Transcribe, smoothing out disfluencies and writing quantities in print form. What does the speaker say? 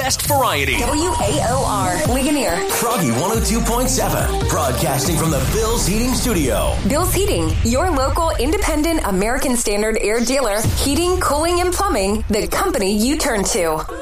best variety. WAOR, Ligonier. Froggy 102.7, broadcasting from the Bill's Heating Studio. Bill's Heating, your local independent American Standard air dealer. Heating, cooling, and plumbing, the company you turn to.